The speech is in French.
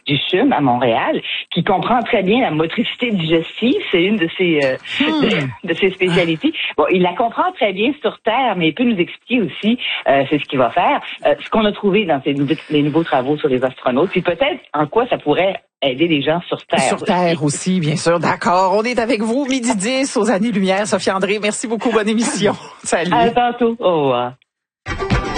du CHUM à Montréal, qui comprend très bien la motricité digestive, c'est une de ses spécialités. Bon, il la comprend très bien sur Terre, mais il peut nous expliquer aussi c'est ce qu'il va faire, ce qu'on a trouvé dans les nouveaux travaux sur les astronautes, puis peut-être en quoi ça pourrait aider les gens sur Terre. Sur Terre aussi, bien sûr. D'accord. On est avec vous, 12h10 aux années-lumière. Sophie André, merci beaucoup. Bonne émission. Salut. À tantôt. Au revoir.